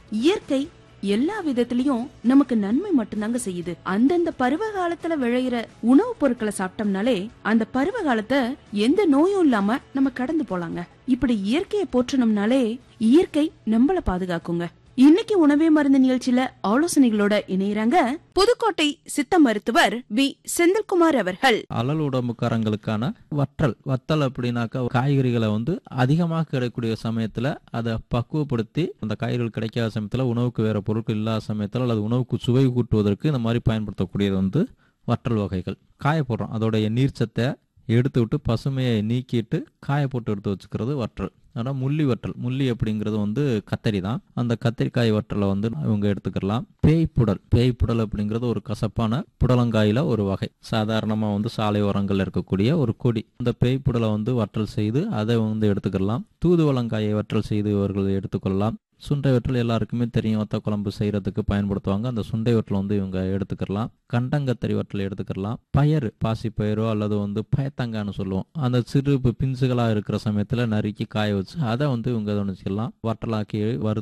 இயற்கை எல்லா விதத்திலயும் நமக்கு நன்மை மட்டும்தாங்க செய்யுது. அந்தந்த பருவ காலத்துல விளையிற உணவுப் பொருட்களை சாப்பிட்டோம்னாலே அந்த பருவ காலத்தை எந்த நோயும் இல்லாம நம்ம கடந்து போலாங்க. இப்படி இயற்கையை போற்றணும்னாலே இயற்கை நம்மள பாதுகாக்குங்க. இன்னைக்கு உணவே மருந்து நிகழ்ச்சியில ஆலோசனைகளோட இணையறாங்க புதுக்கோட்டை சித்த மருத்துவர் வி செந்தில்குமார் அவர்கள். அலல் உடம்புக்காரங்களுக்கான வத்தல் அப்படின்னாக்கா காய்கறிகளை அதிகமாக கிடைக்கக்கூடிய சமயத்துல அதை பக்குவப்படுத்தி அந்த காய்கறிகள் கிடைக்காத சமயத்துல உணவுக்கு வேற பொருட்கள் இல்லாத சமயத்துல அல்லது உணவுக்கு சுவை கூட்டுவதற்கு இந்த மாதிரி பயன்படுத்தக்கூடியது வற்றல் வகைகள். காய போடுறோம், அதோடைய நீர்ச்சத்தை எடுத்து விட்டு பசுமையை நீக்கிட்டு காய போட்டு எடுத்து வச்சுக்கிறது வற்றல். ஆனால் முள்ளி அப்படிங்கிறது கத்தரி தான். அந்த கத்திரிக்காய் வற்றலை இவங்க எடுத்துக்கலாம். பேய்ப்புடல் அப்படிங்கிறது ஒரு கசப்பான புடலங்காயில ஒரு வகை. சாதாரணமா சாலை ஓரங்கள் இருக்கக்கூடிய ஒரு கொடி. அந்த பேய்ப்புடலை வற்றல் செய்து அதை எடுத்துக்கலாம். தூதுவளங்காயை வற்றல் செய்து இவர்கள் எடுத்துக்கொள்ளலாம். சுண்டை வற்றல் எல்லாருக்குமே தெரியும், வத்த குழம்பு செய்யறதுக்கு பயன்படுத்துவாங்க. அந்த சுண்டை வற்றல் இவங்க எடுத்துக்கலாம். கண்டங்கத்தரி வற்றல் எடுத்துக்கலாம். பாசி பயிரோ அல்லது பயத்தங்கான்னு சொல்லுவோம், அந்த சிறு பிஞ்சுகளா இருக்கிற சமயத்துல நறுக்கி காய வச்சு அதை இவங்க வற்றலாக்கி